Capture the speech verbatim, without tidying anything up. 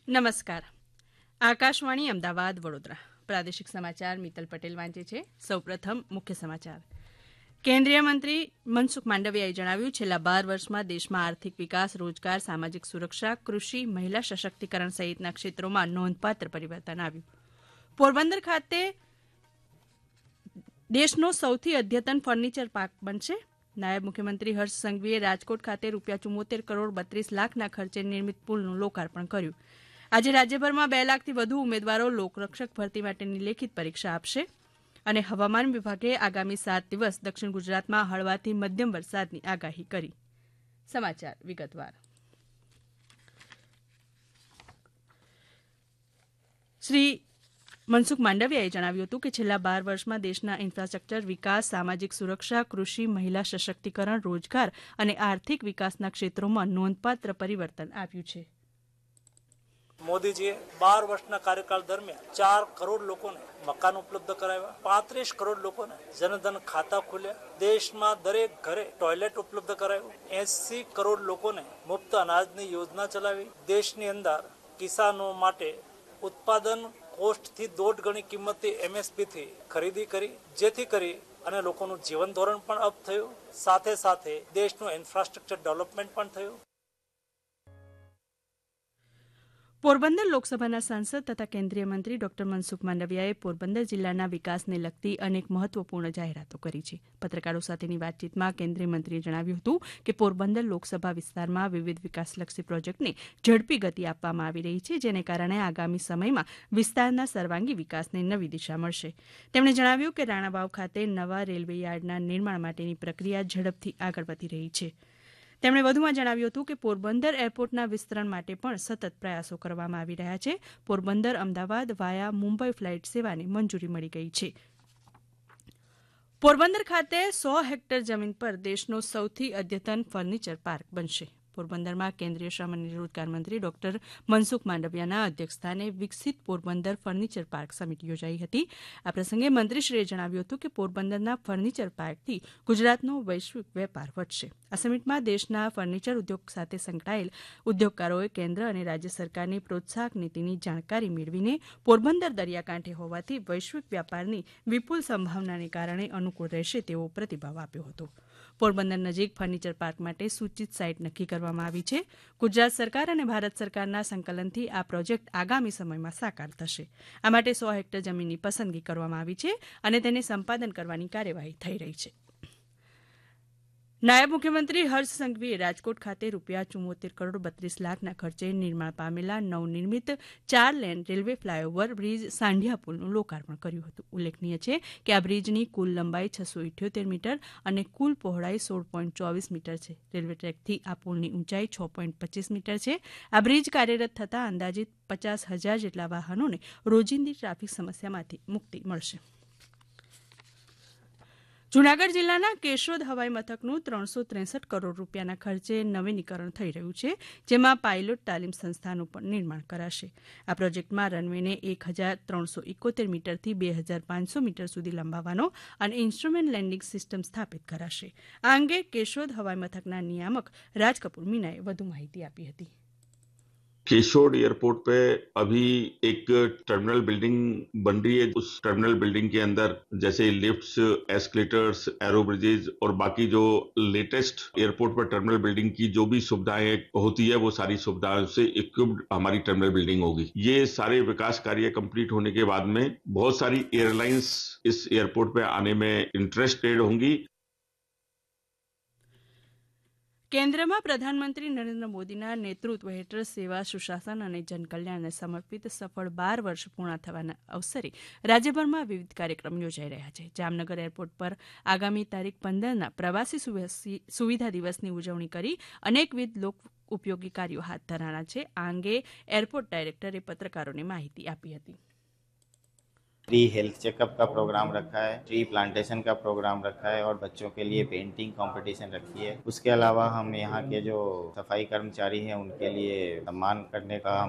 નમસ્કાર. આકાશવાણી અમદાવાદ વડોદરા પ્રાદેશિક સમાચાર મિત્તલ પટેલ વાંચે છે. સૌપ્રથમ મુખ્ય સમાચાર. કેન્દ્રીય મંત્રી મનસુખ માંડવિયાએ જણાવ્યું છેલ્લા બાર વર્ષમાં દેશમાં આર્થિક વિકાસ, રોજગાર, સામાજિક સુરક્ષા, કૃષિ, મહિલા સશક્તિકરણ સહિતના ક્ષેત્રોમાં નોંધપાત્ર પરિવર્તન આવ્યું. પોરબંદર ખાતે દેશનો સૌથી અદ્યતન ફર્નિચર પાર્ક બનશે. નાયબ મુખ્યમંત્રી હર્ષ સંઘવીએ રાજકોટ ખાતે રૂપિયા ચુમ્મોતેર કરોડ બત્રીસ લાખના ખર્ચે નિર્મિત પુલનું લોકાર્પણ કર્યું. આજે રાજ્યભરમાં બે લાખથી વધુ ઉમેદવારો લોકરક્ષક ભરતી માટેની લેખિત પરીક્ષા આપશે. અને હવામાન વિભાગે આગામી સાત દિવસ દક્ષિણ ગુજરાતમાં હળવાથી મધ્યમ વરસાદની આગાહી કરી. સમાચાર વિગતવાર. શ્રી મનસુખ માંડવિયાએ જણાવ્યું હતું કે છેલ્લા બાર વર્ષમાં દેશના ઇન્ફ્રાસ્ટ્રક્ચર વિકાસ, સામાજિક સુરક્ષા, કૃષિ, મહિલા સશક્તિકરણ, રોજગાર અને આર્થિક વિકાસના ક્ષેત્રોમાં નોંધપાત્ર પરિવર્તન આવ્યું છે. મોદીજીએ બાર વર્ષના કાર્યકાળ દરમિયાન ચાર કરોડ લોકોને મકાન ઉપલબ્ધ કરાવ્યા, પાંત્રીસ કરોડ લોકોને જનધન ખાતા ખોલ્યા, દેશમાં દરેક ઘરે ટોયલેટ ઉપલબ્ધ કરાવ્યું, એસી કરોડ લોકોને મુફ્ત અનાજની યોજના ચલાવી, દેશની અંદર કિસાનો માટે ઉત્પાદન કોસ્ટથી દોઢ ગણી કિંમતથી એમએસપીથી ખરીદી કરી, જેથી કરી અને લોકોનું જીવન ધોરણ પણ અપ થયું, સાથે સાથે દેશનું ઇન્ફ્રાસ્ટ્રક્ચર ડેવલપમેન્ટ પણ થયું. પોરબંદર લોકસભાના સાંસદ તથા કેન્દ્રીય મંત્રી ડોક્ટર મનસુખ માંડવિયાએ પોરબંદર જિલ્લાના વિકાસને લગતી અનેક મહત્વપૂર્ણ જાહેરાતો કરી છે. પત્રકારો સાથેની વાતચીતમાં કેન્દ્રીય મંત્રીએ જણાવ્યું હતું કે પોરબંદર લોકસભા વિસ્તારમાં વિવિધ વિકાસલક્ષી પ્રોજેક્ટને ઝડપી ગતિ આપવામાં આવી રહી છે, જેને કારણે આગામી સમયમાં વિસ્તારના સર્વાંગી વિકાસને નવી દિશા મળશે. તેમણે જણાવ્યું કે રાણાવાવ ખાતે નવા રેલવે યાર્ડના નિર્માણ માટેની પ્રક્રિયા ઝડપથી આગળ વધી રહી છે. તેમણે વધુમાં જણાવ્યું હતું કે પોરબંદર એરપોર્ટના વિસ્તરણ માટે પણ સતત પ્રયાસો કરવામાં આવી રહ્યા છે. પોરબંદર અમદાવાદ વાયા મુંબઈ ફ્લાઇટ સેવાને મંજૂરી મળી ગઈ છે. પોરબંદર ખાતે સો હેક્ટર જમીન પર દેશનો સૌથી અદ્યતન ફર્નિચર પાર્ક બનશે. પોરબંદરમાં કેન્દ્રીય શ્રમ અને રોજગાર મંત્રી ડોક્ટર મનસુખ માંડવિયાના અધ્યક્ષસ્થાને વિકસિત પોરબંદર ફર્નિચર પાર્ક સમિટ યોજાઈ હતી. આ પ્રસંગે મંત્રીશ્રીએ જણાવ્યું હતું કે પોરબંદરના ફર્નિચર પાર્કથી ગુજરાતનો વૈશ્વિક વેપાર વધશે. આ સમિટમાં દેશના ફર્નિચર ઉદ્યોગ સાથે સંકળાયેલ ઉદ્યોગકારોએ કેન્દ્ર અને રાજ્ય સરકારની પ્રોત્સાહક નીતિની જાણકારી મેળવીને પોરબંદર દરિયાકાંઠે હોવાથી વૈશ્વિક વ્યાપારની વિપુલ સંભાવનાને કારણે અનુકૂળ રહેશે તેવો પ્રતિભાવ આપ્યો હતો. પોરબંદર નજીક ફર્નિચર પાર્ક માટે સૂચિત સાઇટ નક્કી કરવામાં આવી છે. ગુજરાત સરકાર અને ભારત સરકારના સંકલનથી આ પ્રોજેક્ટ આગામી સમયમાં સાકાર થશે. આ માટે સો હેક્ટર જમીનની પસંદગી કરવામાં આવી છે અને તેને સંપાદન કરવાની કાર્યવાહી થઈ રહી છે. નાયબ મુખ્યમંત્રી હર્ષ સંઘવીએ રાજકોટ ખાતે રૂપિયા ચુમ્મોતેર કરોડ બત્રીસ લાખના ખર્ચે નિર્માણ પામેલા નવનિર્મિત ચાર લેન રેલવે ફ્લાયઓવર બ્રિજ સાંઢિયા પુલનું લોકાર્પણ કર્યું હતું. ઉલ્લેખનીય છે કે આ બ્રિજની કુલ લંબાઈ છસો ઇઠ્યોતેર મીટર અને કુલ પહોળાઈ સોળ પોઈન્ટ ચોવીસ મીટર છે. રેલવે ટ્રેકથી આ પુલની ઊંચાઈ છ પોઈન્ટ પચીસ મીટર છે. આ બ્રિજ કાર્યરત થતાં અંદાજિત પચાસ હજાર જેટલા વાહનોને રોજિંદી ટ્રાફિક સમસ્યામાંથી મુક્તિ મળશે. જૂનાગઢ જિલ્લાના કેશોદ હવાઈ મથકનું ત્રણસો ત્રેસઠ કરોડ રૂપિયાના ખર્ચે નવીનીકરણ થઈ રહ્યું છે, જેમાં પાયલોટ તાલીમ સંસ્થાનું પણ નિર્માણ કરાશે. આ પ્રોજેક્ટમાં રનવેને એક હજાર ત્રણસો એકોતેર મીટરથી બે હજાર પાંચસો મીટર સુધી લંબાવવાનો અને ઇન્સ્ટ્રુમેન્ટ લેન્ડિંગ સિસ્ટમ સ્થાપિત કરાશે. આ અંગે કેશોદ હવાઈ મથકના નિયામક રાજ કપૂર મીનાએ વધુ માહિતી આપી હતી. केशोद एयरपोर्ट पे अभी एक टर्मिनल बिल्डिंग बन रही है. उस टर्मिनल बिल्डिंग के अंदर जैसे लिफ्ट्स, एस्केलेटर्स, एरो ब्रिजेज और बाकी जो लेटेस्ट एयरपोर्ट पर टर्मिनल बिल्डिंग की जो भी सुविधाएं होती है वो सारी सुविधाओं से इक्विप्ड हमारी टर्मिनल बिल्डिंग होगी. ये सारे विकास कार्य कंप्लीट होने के बाद में बहुत सारी एयरलाइंस इस एयरपोर्ट पे आने में इंटरेस्टेड होंगी. કેન્દ્રમાં પ્રધાનમંત્રી નરેન્દ્ર મોદીના નેતૃત્વ હેઠળ સેવા, સુશાસન અને જનકલ્યાણને સમર્પિત સફળ બાર વર્ષ પૂર્ણ થવાના અવસરે રાજ્યભરમાં વિવિધ કાર્યક્રમ યોજાઈ રહ્યા છે. જામનગર એરપોર્ટ પર આગામી તારીખ પંદરના પ્રવાસી સુવિધા દિવસની ઉજવણી કરી અનેકવિધ લોક ઉપયોગી કાર્યો હાથ ધરાના છે. આ અંગે એરપોર્ટ ડાયરેક્ટરે પત્રકારોને માહિતી આપી હતી. फ्री हेल्थ चेकअप का प्रोग्राम रखा है, ट्री प्लांटेशन का प्रोग्राम रखा है और बच्चों के लिए पेंटिंग कंपटीशन रखी है. उसके अलावा हम यहाँ के जो सफाई कर्मचारी हैं उनके लिए सम्मान करने का